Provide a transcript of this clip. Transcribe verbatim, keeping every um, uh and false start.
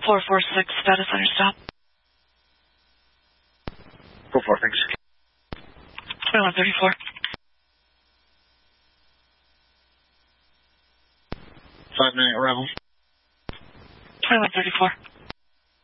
four four six, status on your stop. four four, thanks. twenty-one thirty-four. five nine arrival. twenty-one thirty-four.